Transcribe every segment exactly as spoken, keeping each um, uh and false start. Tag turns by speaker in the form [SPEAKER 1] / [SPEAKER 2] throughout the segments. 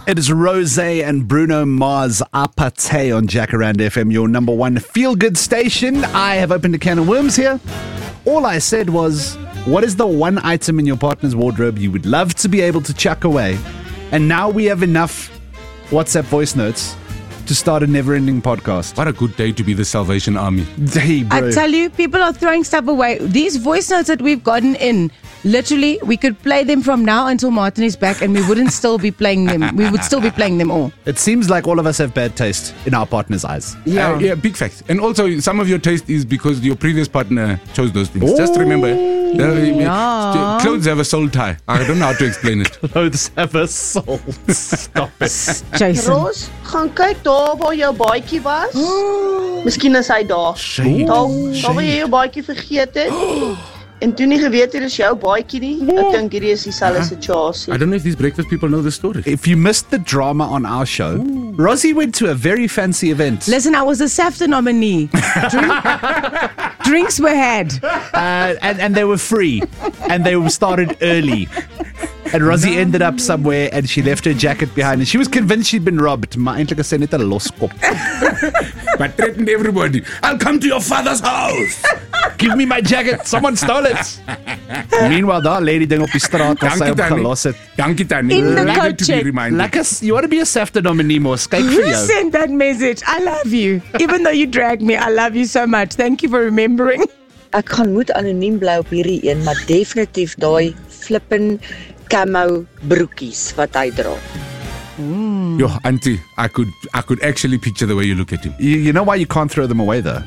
[SPEAKER 1] It is Rosé and Bruno Mars Apate on Jacaranda F M, your number one feel-good station. I have opened a can of worms here. All I said was, what is the one item in your partner's wardrobe you would love to be able to chuck away? And now we have enough WhatsApp voice notes to start a never-ending podcast.
[SPEAKER 2] What a good day to be the Salvation Army.
[SPEAKER 1] Hey, bro.
[SPEAKER 3] I tell you, people are throwing stuff away. These voice notes that we've gotten in, literally, we could play them from now until Martin is back and we wouldn't still be playing them. We would still be playing them all.
[SPEAKER 1] It seems like all of us have bad taste in our partner's eyes.
[SPEAKER 2] Yeah, uh, yeah, big fact. And also, some of your taste is because your previous partner chose those things. Ooh. Just remember, the,
[SPEAKER 3] Yeah.
[SPEAKER 2] clothes have a soul tie. I don't know how to explain it.
[SPEAKER 1] Clothes have a soul. Stop it.
[SPEAKER 3] Jason.
[SPEAKER 4] Roos, gaan kyk daar waar jou baadjie was. Miskien is hy daar.
[SPEAKER 1] Shade.
[SPEAKER 4] Daar, daar waar jy jou baadjie vergeet het. En toe nie geweet het, is jou baadjie nie. Ek dink hierdie is dieselfde situasie.
[SPEAKER 2] I don't know if these breakfast people know the story.
[SPEAKER 1] If you missed the drama on our show, Ooh. Rosie went to a very fancy event.
[SPEAKER 3] Listen, I was a SAFTA nominee. Drink, drinks were had.
[SPEAKER 1] Uh, and, and they were free. And they started early. And Rosie ended up somewhere and she left her jacket behind. And she was convinced she'd been robbed. Maar eintlik is sy net 'n loskop.
[SPEAKER 2] But threatened everybody. I'll come to your father's house.
[SPEAKER 1] Give me my jacket. Someone stole it. Meanwhile, daar lê die ding op die straat as sy hom gelos het.
[SPEAKER 2] Dankie Tannie.
[SPEAKER 3] In the
[SPEAKER 2] Lekker
[SPEAKER 3] coat
[SPEAKER 2] to be
[SPEAKER 3] check.
[SPEAKER 2] reminded.
[SPEAKER 1] Lekker, you want to be a SAFTA nominee, Mos? Kyk
[SPEAKER 3] Who
[SPEAKER 1] vir jou.
[SPEAKER 3] sent that message? I love you. Even though you dragged me, I love you so much. Thank you for remembering.
[SPEAKER 5] Ek gaan moet anoniem bly op hierdie een, maar definitief daai flippin camo broekies wat hy dra.
[SPEAKER 2] Yo, auntie, I could, I could actually picture the way you look at him.
[SPEAKER 1] You, you know why you can't throw them away, though?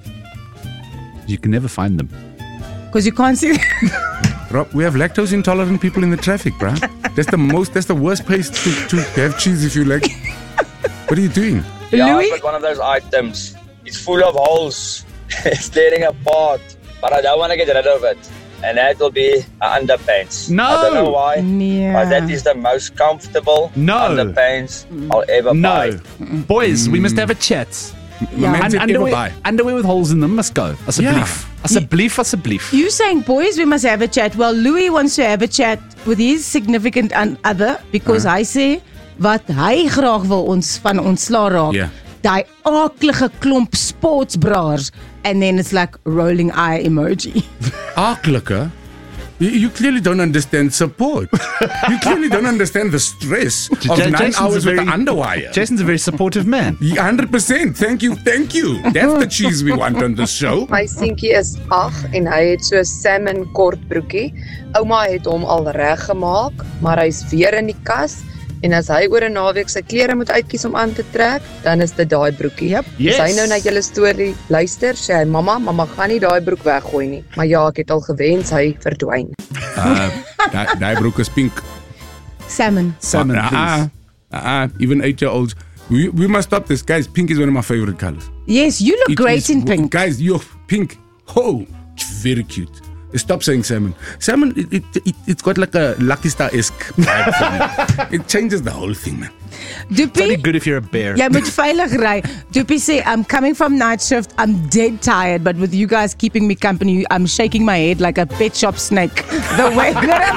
[SPEAKER 1] You can never find them.
[SPEAKER 3] Because you can't see.
[SPEAKER 2] Rob, we have lactose intolerant people in the traffic, bruh. That's the most, that's the worst place to, to have cheese if you like. What are you doing?
[SPEAKER 6] Yeah,
[SPEAKER 3] Louis?
[SPEAKER 6] I've got one of those items. It's full of holes. It's tearing apart. But I don't want to get rid of it. And that will be an underpants.
[SPEAKER 1] No.
[SPEAKER 6] I don't know why.
[SPEAKER 3] Yeah.
[SPEAKER 6] But that is the most comfortable
[SPEAKER 1] No.
[SPEAKER 6] underpants I'll ever buy.
[SPEAKER 1] No. Boys, we must have a chat.
[SPEAKER 2] My man
[SPEAKER 1] Un-
[SPEAKER 2] said ever
[SPEAKER 1] underwear,
[SPEAKER 2] buy.
[SPEAKER 1] underwear with holes in them must go. As a
[SPEAKER 2] Yeah.
[SPEAKER 1] blief. As a blief, as a blief.
[SPEAKER 3] You saying, boys, we must have a chat. Well, Louis wants to have a chat with his significant un- other because
[SPEAKER 2] Uh-huh.
[SPEAKER 3] hy sê wat hy graag wil ons van ontslaa raak.
[SPEAKER 2] Yeah.
[SPEAKER 3] Daai aaklige klomp sportsbraars. And then it's like rolling eye emoji.
[SPEAKER 2] Aakliker? You, you clearly don't understand support. You clearly don't understand the stress of
[SPEAKER 1] Ja-
[SPEAKER 2] nine
[SPEAKER 1] Jason's
[SPEAKER 2] hours
[SPEAKER 1] a
[SPEAKER 2] with
[SPEAKER 1] very-
[SPEAKER 2] the underwire.
[SPEAKER 1] Jason's a very supportive man.
[SPEAKER 2] one hundred percent. Thank you, thank you. That's the cheese we want on the show.
[SPEAKER 7] My seentjie is agt en hy het so 'n salmon kortbroekie. Ouma het hom al reggemaak, maar hy's weer in die kas. En as hy oor 'n naweek sy klere moet uitkies om aan te trek, dan is dit daai broekie.
[SPEAKER 3] Yep.
[SPEAKER 1] Yes.
[SPEAKER 7] As hy nou na julle storie luister, sê hy mamma, mamma gaan nie daai broek weggooi nie. Maar ja, ek het al gewens hy verdwyn.
[SPEAKER 2] Uh, that, that broek is pink.
[SPEAKER 3] Salmon.
[SPEAKER 1] Salmon,
[SPEAKER 2] uh,
[SPEAKER 1] please.
[SPEAKER 2] uh, uh, even eight-year-olds. We, we must stop this. Guys, pink is one of my favorite colors.
[SPEAKER 3] Yes, you look
[SPEAKER 2] It
[SPEAKER 3] great
[SPEAKER 2] is-
[SPEAKER 3] in pink.
[SPEAKER 2] Guys, you're pink. Oh, it's very cute. Stop saying salmon. Salmon, it, it, it, it's got like a Lucky Star-esque vibe for me. It changes the whole thing, man.
[SPEAKER 1] It's only
[SPEAKER 3] Doopie,
[SPEAKER 1] good if you're a bear.
[SPEAKER 3] jy moet veilig ry. Doopie sê, I'm coming from night shift. I'm dead tired, but with you guys keeping me company, I'm shaking my head like a pet shop snake. The way that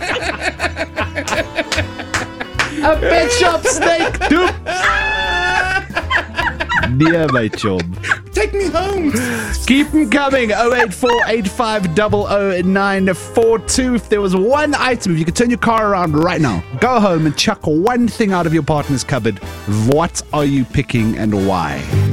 [SPEAKER 3] I'm
[SPEAKER 1] A pet shop snake, dude. Near my job.
[SPEAKER 2] Take me home.
[SPEAKER 1] Keep them coming. oh eight four eight five zero zero nine four two. If there was one item, if you could turn your car around right now, go home and chuck one thing out of your partner's cupboard, what are you picking and why?